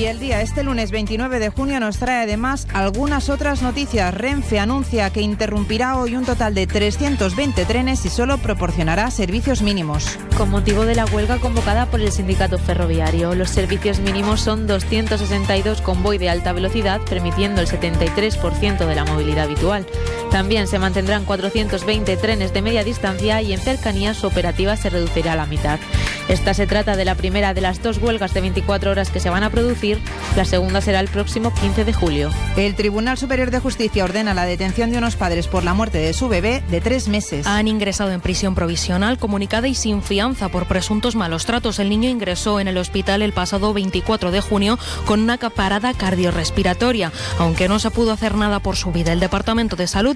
Y el día, este lunes 29 de junio, nos trae además algunas otras noticias. Renfe anuncia que interrumpirá hoy un total de 320 trenes y solo proporcionará servicios mínimos. Con motivo de la huelga convocada por el sindicato ferroviario, los servicios mínimos son 262 convoy de alta velocidad, permitiendo el 73% de la movilidad habitual. También se mantendrán 420 trenes de media distancia y en cercanías su operativa se reducirá a la mitad. Esta se trata de la primera de las 2 huelgas de 24 horas que se van a producir. La segunda será el próximo 15 de julio. El Tribunal Superior de Justicia ordena la detención de unos padres por la muerte de su bebé de 3 meses. Han ingresado en prisión provisional, comunicada y sin fianza por presuntos malos tratos. El niño ingresó en el hospital el pasado 24 de junio con una parada cardiorrespiratoria. Aunque no se pudo hacer nada por su vida, el Departamento de Salud